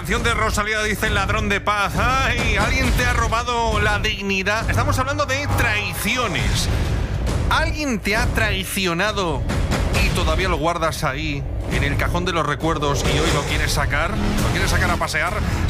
canción de Rosalía dice ladrón de paz. ¡Ay! ¿Alguien te ha robado la dignidad? Estamos hablando de traiciones. ¿Alguien te ha traicionado y todavía lo guardas ahí, en el cajón de los recuerdos, y hoy lo quieres sacar? ¿Lo quieres sacar a pasear?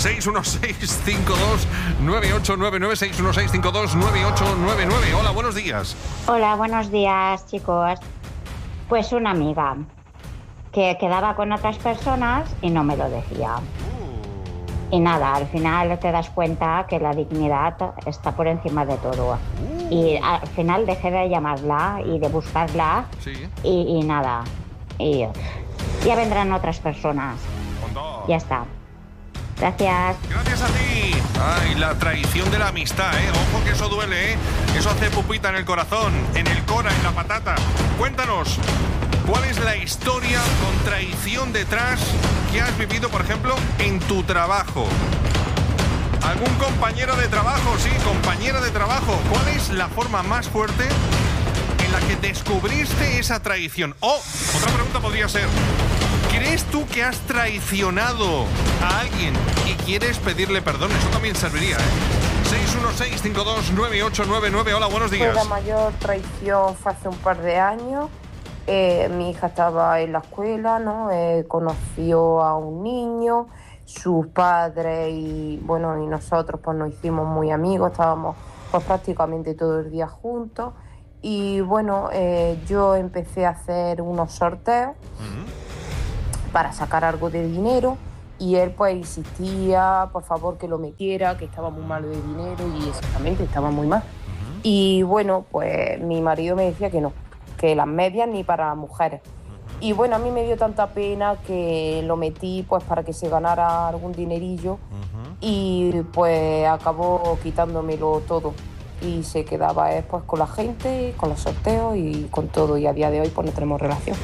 616-52-9899, 616-52-9899. Hola, buenos días. Hola, buenos días, chicos. Pues una amiga que quedaba con otras personas y no me lo decía. Y nada, al final te das cuenta que la dignidad está por encima de todo. Y al final dejé de llamarla y de buscarla. Sí. Y nada. Y ya vendrán otras personas. Ya está. Gracias. Gracias a ti. Ay, la traición de la amistad, ¿eh? Ojo que eso duele, ¿eh? Eso hace pupita en el corazón, en el cora, en la patata. Cuéntanos, ¿cuál es la historia con traición detrás que has vivido, por ejemplo, en tu trabajo? ¿Algún compañero de trabajo? Sí, compañera de trabajo. ¿Cuál es la forma más fuerte en la que descubriste esa traición? O, otra pregunta podría ser, ¿crees tú que has traicionado a alguien y quieres pedirle perdón? Eso también serviría, ¿eh? 616-52-9899. Hola, buenos días. La mayor traición fue hace un par de años. Mi hija estaba en la escuela, ¿no? Conoció a un niño, sus padres y nosotros pues nos hicimos muy amigos, estábamos pues prácticamente todo el día juntos. Y yo empecé a hacer unos sorteos para sacar algo de dinero, y él pues insistía, por favor, que lo metiera, que estaba muy malo de dinero, y exactamente estaba muy mal. Y pues mi marido me decía que no, que las medias ni para mujeres. Y a mí me dio tanta pena que lo metí pues para que se ganara algún dinerillo, y pues acabó quitándomelo todo. Y se quedaba pues con la gente, con los sorteos y con todo. Y a día de hoy pues no tenemos relación.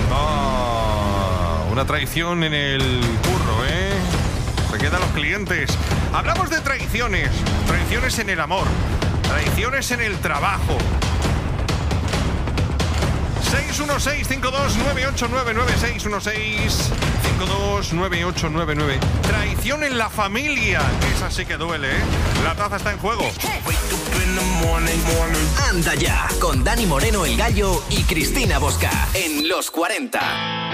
Una traición en el curro, ¿eh? Se quedan los clientes. Hablamos de traiciones. Traiciones en el amor. Traiciones en el trabajo. 616-529899, 616-529899. Traición en la familia. Esa sí que duele, ¿eh? La taza está en juego. Anda ya, con Dani Moreno, el Gallo, y Cristina Bosca en Los 40.